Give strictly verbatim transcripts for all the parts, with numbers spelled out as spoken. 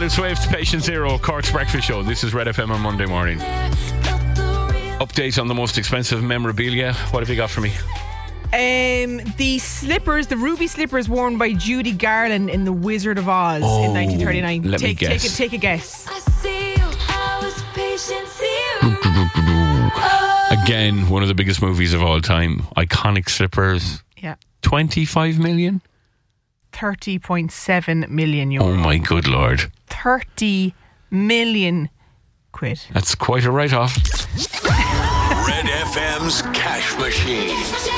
Taylor Swift, Patient Zero, Cork's Breakfast Show. This is Red F M on Monday morning. Update on the most expensive memorabilia. What have you got for me? Um, the slippers, the ruby slippers worn by Judy Garland in The Wizard of Oz Oh, in nineteen thirty-nine. let me take, guess. Take, a, take a guess. I see you, I was patient zero. Again, one of the biggest movies of all time. Iconic slippers. Yeah. twenty-five million? thirty point seven million euro. Oh my good lord. thirty million quid. That's quite a write-off. Red F M's Cash Machine.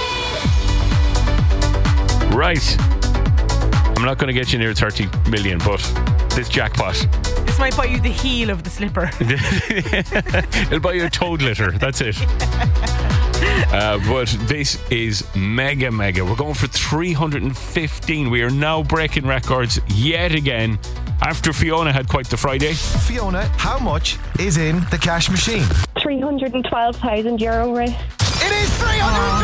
Right. I'm not going to get you near thirty million, but this jackpot. This might buy you the heel of the slipper. It'll buy you a toad litter. That's it. Uh, but this is mega, mega. We're going for three hundred fifteen. We are now breaking records yet again. After Fiona had quite the Friday. Fiona, how much is in the cash machine? three hundred twelve thousand euro, right? It is three hundred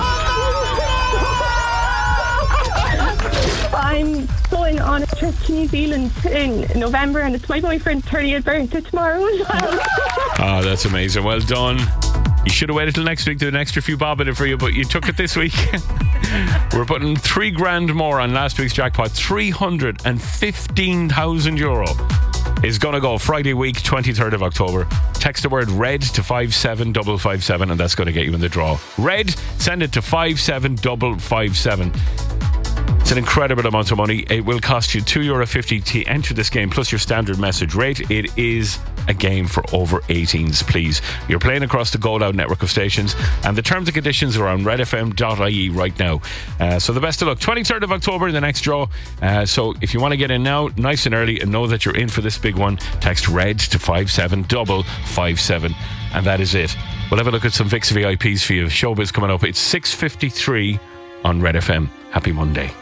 twelve! I'm going on a trip to New Zealand in November, and it's my boyfriend's thirtieth birthday tomorrow as well. Oh, that's amazing. Well done. You should have waited till next week to do an extra few bob in it for you, but you took it this week. We're putting three grand more on last week's jackpot. three hundred fifteen thousand euro is going to go Friday week, twenty-third of October. Text the word RED to five seven five five seven and that's going to get you in the draw. RED, send it to five seven five five seven. It's an incredible amount of money. It will cost you two euro fifty to enter this game, plus your standard message rate. It is a game for over eighteens, please. You're playing across the Go Loud network of stations, and the terms and conditions are on red f m dot i e right now. Uh, so the best of luck. twenty-third of October, the next draw. Uh, so if you want to get in now, nice and early, and know that you're in for this big one, text RED to five seven five five seven, and that is it. We'll have a look at some V I X V I Ps for you. Showbiz coming up. It's six fifty-three on Red F M. Happy Monday.